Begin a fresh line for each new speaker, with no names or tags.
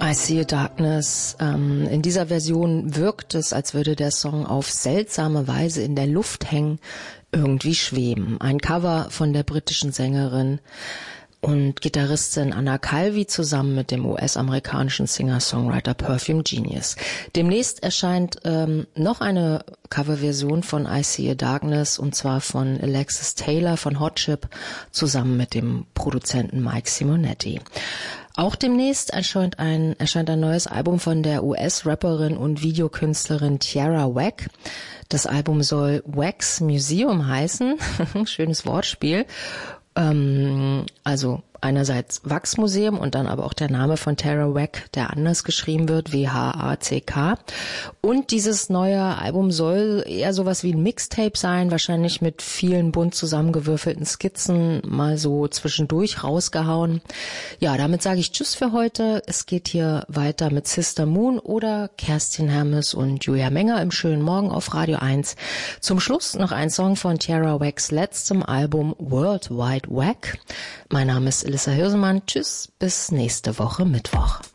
I See a Darkness. In dieser Version wirkt es, als würde der Song auf seltsame Weise in der Luft hängen, irgendwie schweben. Ein Cover von der britischen Sängerin und Gitarristin Anna Calvi zusammen mit dem US-amerikanischen Singer-Songwriter Perfume Genius. Demnächst erscheint noch eine Coverversion von I See a Darkness, und zwar von Alexis Taylor von Hot Chip zusammen mit dem Produzenten Mike Simonetti. Auch demnächst erscheint ein neues Album von der US-Rapperin und Videokünstlerin Tierra Whack. Das Album soll Wax Museum heißen. Schönes Wortspiel. Also einerseits Wachsmuseum und dann aber auch der Name von Tierra Whack, der anders geschrieben wird, W-H-A-C-K. Und dieses neue Album soll eher sowas wie ein Mixtape sein, wahrscheinlich mit vielen bunt zusammengewürfelten Skizzen, mal so zwischendurch rausgehauen. Ja, damit sage ich Tschüss für heute. Es geht hier weiter mit Sister Moon oder Kerstin Hermes und Julia Menger im schönen Morgen auf Radio 1. Zum Schluss noch ein Song von Tierra Whacks letztem Album World Wide Wack. Mein Name ist Elissa Hirsemann. Tschüss, bis nächste Woche Mittwoch.